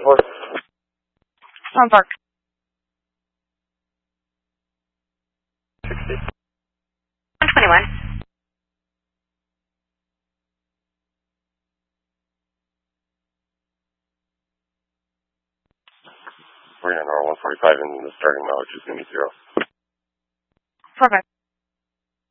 Palm Park. 60. 121. We're on our 145 and the starting mileage is going to be 0. 45.